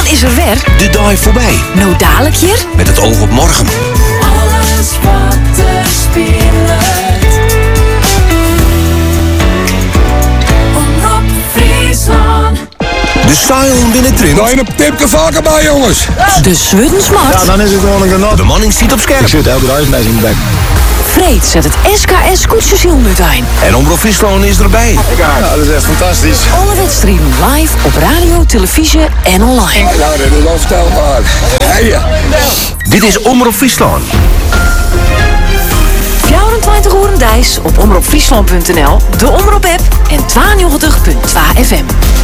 is er weer. De dag voorbij. Nou dadelijk hier. Met het oog op morgen. Alles wat er speelt. Omroep Friesland. De style binnen Trint. Daar je een tipje vaker bij, jongens. De Zwuddensmart. Ja, dan is het gewoon een genot. De manning ziet op scherp. Ik zit elke dag met in de bek. Vreed zet het SKS koetsjeshielmunt aan. En Omroep Friesland is erbij. Ja, dat is echt fantastisch. Alle wedstrijden live op radio, televisie en online. Nou, dat is onvoorstelbaar. Hey. Dit is Omroep Friesland. 24 uur dijs op omroepfriesland.nl, de Omroep app en 92.2 FM.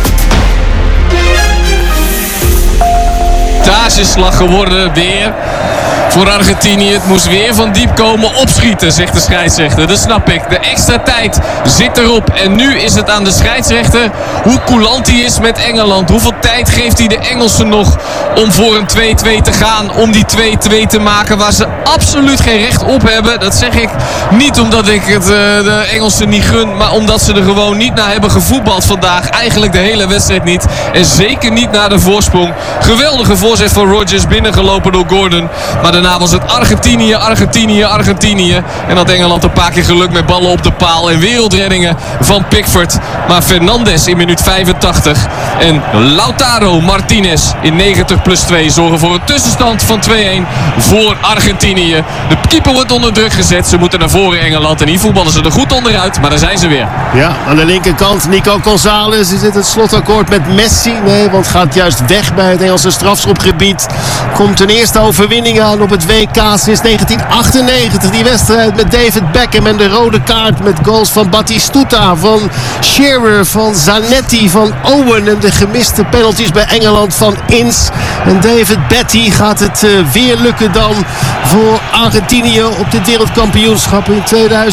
Tageslag geworden weer voor Argentinië. Het moest weer van diep komen opschieten, zegt de scheidsrechter. Dat snap ik. De extra tijd zit erop. En nu is het aan de scheidsrechter hoe coulant hij is met Engeland. Hoeveel tijd geeft hij de Engelsen nog om voor een 2-2 te gaan? Om die 2-2 te maken waar ze absoluut geen recht op hebben. Dat zeg ik niet omdat ik het de Engelsen niet gun. Maar omdat ze er gewoon niet naar hebben gevoetbald vandaag. Eigenlijk de hele wedstrijd niet. En zeker niet naar de voorsprong. Geweldige voorzet van Rodgers, binnengelopen door Gordon. Maar daarna was het Argentinië, Argentinië, Argentinië. En had Engeland een paar keer geluk met ballen op de paal. En wereldreddingen van Pickford. Maar Fernandes in minuut 85. En Lautaro Martinez in 90+2 zorgen voor een tussenstand van 2-1 voor Argentinië. De keeper wordt onder druk gezet. Ze moeten naar voren Engeland. En hier voetballen ze er goed onderuit. Maar daar zijn ze weer. Ja, aan de linkerkant Nico González. Is dit het slotakkoord met Messi? Nee, want gaat juist weg bij het Engelse strafschopgebied. Komt een eerste overwinning aan op het WK sinds 1998. Die wedstrijd met David Beckham en de rode kaart met goals van Batistuta, van Shearer, van Zanetti, van Owen en de gemiste penalties bij Engeland van Ince. En David Batty gaat het weer lukken dan voor Argentinië op dit wereldkampioenschap in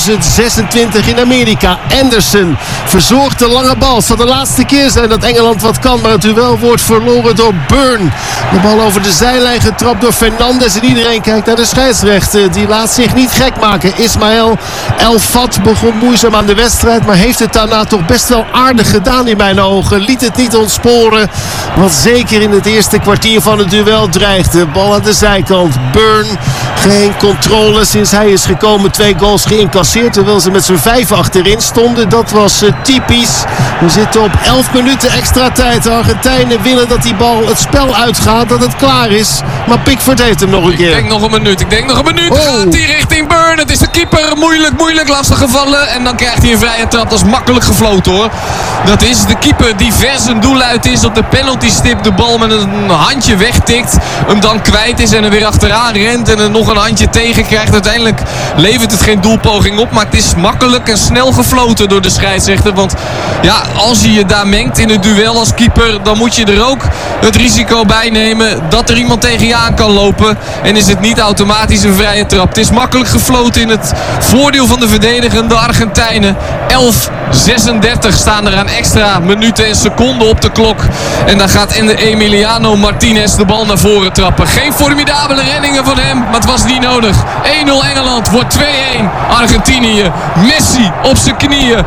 2026 in Amerika. Anderson verzorgt de lange bal. Het zal de laatste keer zijn dat Engeland wat kan, maar het duel wordt verloren door Burn. De bal over de zijlijn getrapt door Fernandes en iedereen kijkt naar de scheidsrechter. Die laat zich niet gek maken. Ismaël El Fat begon moeizaam aan de wedstrijd, maar heeft het daarna toch best wel aardig gedaan in mijn ogen. Liet het niet ontsporen, wat zeker in het eerste kwartier van het duel dreigde. Bal aan de zijkant. Burn, geen controle sinds hij is gekomen. 2 goals geïncasseerd, terwijl ze met z'n 5 achterin stonden. Dat was typisch. We zitten op 11 minuten extra tijd. De Argentijnen willen dat die bal het spel uitgaat, dat het klaar is. Maar Pickford heeft hem nog een keer. Ik denk nog een minuut. Oh. Gaat hij richting Burn. Het is de keeper. Moeilijk, lastig gevallen. En dan krijgt hij een vrije trap. Dat is makkelijk gefloten, hoor. Dat is de keeper die ver zijn doel uit is. Op de penaltystip de bal met een handje wegtikt. Hem dan kwijt is en er weer achteraan rent. En er nog een handje tegen krijgt. Uiteindelijk levert het geen doelpoging op. Maar het is makkelijk en snel gefloten door de scheidsrechter. Want ja, als je je daar mengt in het duel als keeper, dan moet je er ook het risico bij nemen dat er iemand tegen je aan kan lopen. En is het niet automatisch een vrije trap. Het is makkelijk gefloten in het voordeel van de verdedigende Argentijnen. 11:36 staan er aan extra minuten en seconden op de klok. En dan gaat Emiliano Martinez de bal naar voren trappen. Geen formidabele reddingen van hem, maar het was niet nodig. 1-0 Engeland, wordt 2-1 Argentinië. Messi op zijn knieën.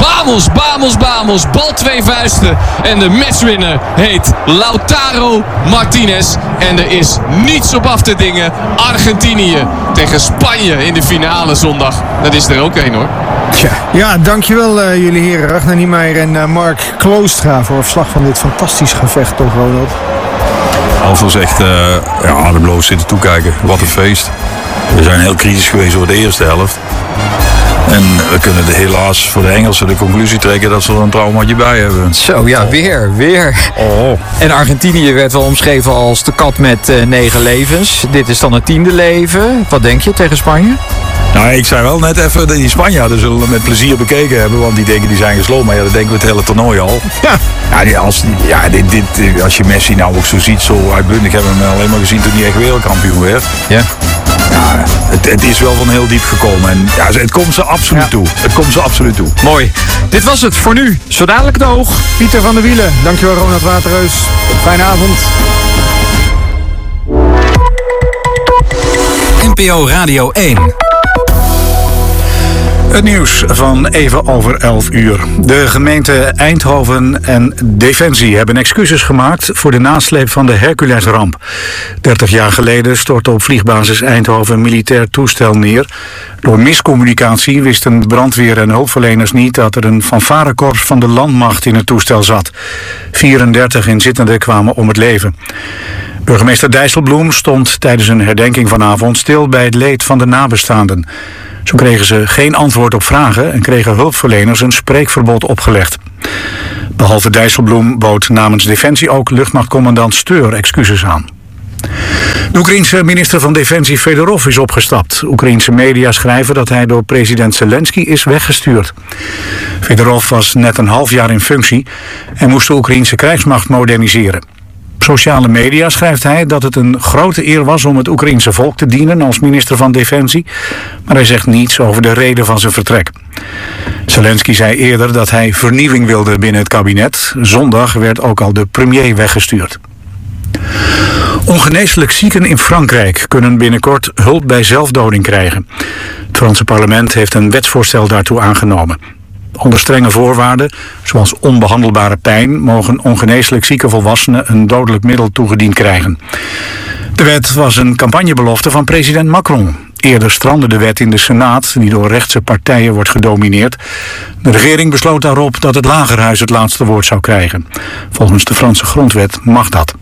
Bamos, bal 2 vuisten. En de matchwinner heet Lautaro Martinez. En er is niets op af te dingen. Argentinië tegen Spanje in de finale zondag. Dat is er ook één, hoor. Tja, ja, dankjewel jullie heren. Ragnar Niemeyer en Mark Kloostra voor verslag van dit fantastisch gevecht, toch, Ronald? Alvast echt ademloos zitten toekijken. Wat een feest. We zijn heel kritisch geweest over de eerste helft. En we kunnen helaas voor de Engelsen de conclusie trekken dat ze er een traumaatje bij hebben. Zo, ja, weer. Oh. En Argentinië werd wel omschreven als de kat met 9 levens. Dit is dan het 10e leven. Wat denk je tegen Spanje? Nou, ik zei wel net even, die Spanjaarden zullen het met plezier bekeken hebben. Want die denken die zijn gesloten. Maar ja, dat denken we het hele toernooi al. Als je Messi nou ook zo ziet, zo uitbundig, hebben we hem alleen maar gezien toen hij echt wereldkampioen werd. Ja. Ja, het is wel van heel diep gekomen. En ja, het komt ze absoluut toe. Het komt ze absoluut toe. Mooi. Dit was het voor nu. Zo dadelijk het oog. Pieter van der Wielen, dankjewel Ronald Waterreus. Fijne avond. NPO Radio 1. Het nieuws van even over 11 uur. De gemeente Eindhoven en Defensie hebben excuses gemaakt voor de nasleep van de Hercules-ramp. 30 jaar geleden stortte op vliegbasis Eindhoven een militair toestel neer. Door miscommunicatie wisten brandweer en hulpverleners niet dat er een fanfarekorps van de landmacht in het toestel zat. 34 inzittenden kwamen om het leven. Burgemeester Dijsselbloem stond tijdens een herdenking vanavond stil bij het leed van de nabestaanden. Zo kregen ze geen antwoord op vragen en kregen hulpverleners een spreekverbod opgelegd. Behalve Dijsselbloem bood namens Defensie ook luchtmachtcommandant Steur excuses aan. De Oekraïense minister van Defensie Fedorov is opgestapt. Oekraïense media schrijven dat hij door president Zelensky is weggestuurd. Fedorov was net een half jaar in functie en moest de Oekraïense krijgsmacht moderniseren. Op sociale media schrijft hij dat het een grote eer was om het Oekraïense volk te dienen als minister van Defensie, maar hij zegt niets over de reden van zijn vertrek. Zelensky zei eerder dat hij vernieuwing wilde binnen het kabinet. Zondag werd ook al de premier weggestuurd. Ongeneeslijk zieken in Frankrijk kunnen binnenkort hulp bij zelfdoding krijgen. Het Franse parlement heeft een wetsvoorstel daartoe aangenomen. Onder strenge voorwaarden, zoals onbehandelbare pijn, mogen ongeneeslijk zieke volwassenen een dodelijk middel toegediend krijgen. De wet was een campagnebelofte van president Macron. Eerder strandde de wet in de Senaat, die door rechtse partijen wordt gedomineerd. De regering besloot daarop dat het Lagerhuis het laatste woord zou krijgen. Volgens de Franse grondwet mag dat.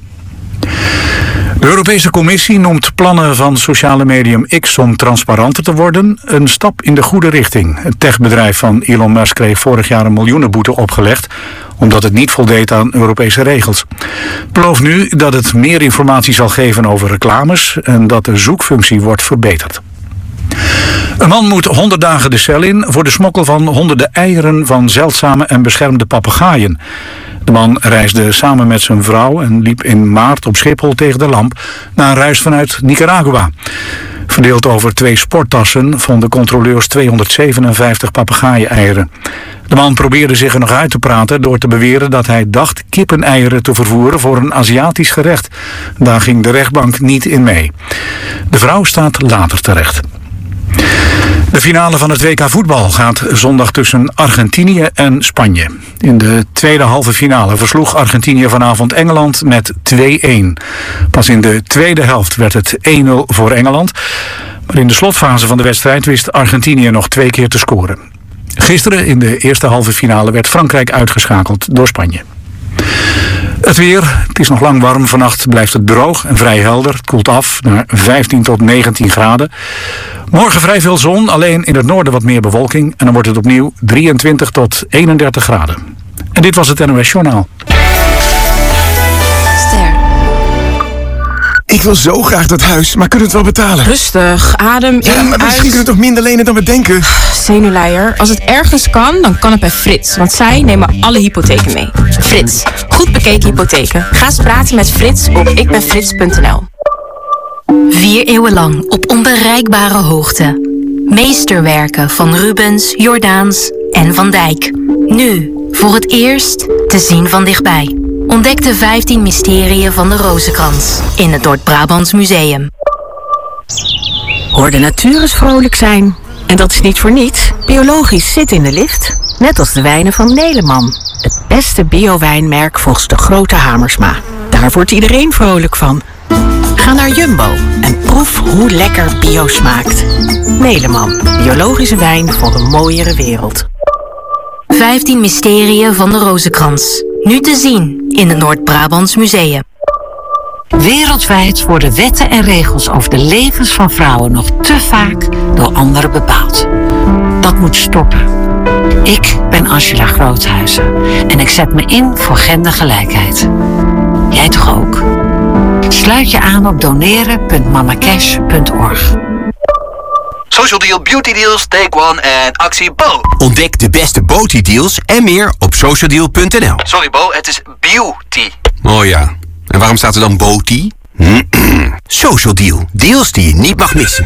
De Europese Commissie noemt plannen van sociale medium X om transparanter te worden een stap in de goede richting. Het techbedrijf van Elon Musk kreeg vorig jaar een miljoenenboete opgelegd omdat het niet voldeed aan Europese regels. Het belooft nu dat het meer informatie zal geven over reclames en dat de zoekfunctie wordt verbeterd. Een man moet 100 dagen de cel in voor de smokkel van honderden eieren van zeldzame en beschermde papegaaien. De man reisde samen met zijn vrouw en liep in maart op Schiphol tegen de lamp na een reis vanuit Nicaragua. Verdeeld over 2 sporttassen vonden controleurs 257 papegaaien-eieren. De man probeerde zich er nog uit te praten door te beweren dat hij dacht kippeneieren te vervoeren voor een Aziatisch gerecht. Daar ging de rechtbank niet in mee. De vrouw staat later terecht. De finale van het WK voetbal gaat zondag tussen Argentinië en Spanje. In de tweede halve finale versloeg Argentinië vanavond Engeland met 2-1. Pas in de tweede helft werd het 1-0 voor Engeland. Maar in de slotfase van de wedstrijd wist Argentinië nog 2 keer te scoren. Gisteren in de eerste halve finale werd Frankrijk uitgeschakeld door Spanje. Het weer, het is nog lang warm. Vannacht blijft het droog en vrij helder. Het koelt af naar 15 tot 19 graden. Morgen vrij veel zon, alleen in het noorden wat meer bewolking. En dan wordt het opnieuw 23 tot 31 graden. En dit was het NOS Journaal. Ik wil zo graag dat huis, maar kunnen we het wel betalen? Rustig, adem in, maar misschien kunnen we toch minder lenen dan we denken? Zenuwleier. Als het ergens kan, dan kan het bij Frits. Want zij nemen alle hypotheken mee. Frits, goed bekeken hypotheken. Ga eens praten met Frits op ikbenfrits.nl. 4 eeuwen lang op onbereikbare hoogte. Meesterwerken van Rubens, Jordaens en Van Dijk. Nu, voor het eerst, te zien van dichtbij. Ontdek de 15 mysterieën van de Rozenkrans in het Noord-Brabants Museum. Hoor de natuur eens vrolijk zijn. En dat is niet voor niets. Biologisch zit in de lift. Net als de wijnen van Neleman. Het beste bio-wijnmerk volgens de grote Hamersma. Daar wordt iedereen vrolijk van. Ga naar Jumbo en proef hoe lekker bio smaakt. Neleman, biologische wijn voor een mooiere wereld. 15 mysterieën van de Rozenkrans. Nu te zien in het Noord-Brabants Museum. Wereldwijd worden wetten en regels over de levens van vrouwen nog te vaak door anderen bepaald. Dat moet stoppen. Ik ben Angela Groothuizen en ik zet me in voor gendergelijkheid. Jij toch ook? Sluit je aan op doneren.mamacash.org. Social Deal, Beauty Deals, Take One en actie Bo. Ontdek de beste beauty deals en meer op socialdeal.nl. Sorry Bo, het is beauty. Oh ja, en waarom staat er dan beauty? Social Deal, deals die je niet mag missen.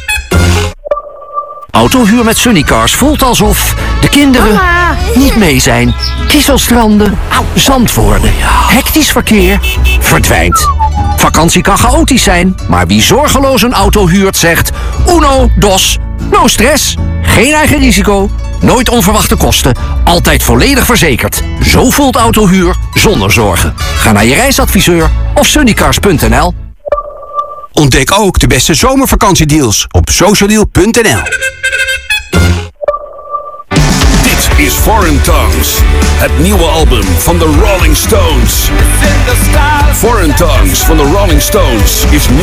Autohuur met Sunnycars voelt alsof de kinderen niet mee zijn. Kieselstranden, zand worden, hectisch verkeer verdwijnt. Vakantie kan chaotisch zijn, maar wie zorgeloos een auto huurt zegt... Uno, dos, no stress, geen eigen risico, nooit onverwachte kosten, altijd volledig verzekerd. Zo voelt autohuur zonder zorgen. Ga naar je reisadviseur of sunnycars.nl. Ontdek ook de beste zomervakantiedeals op socialdeal.nl. Dit is Foreign Tongues, het nieuwe album van de Rolling Stones. Foreign Tongues van de Rolling Stones is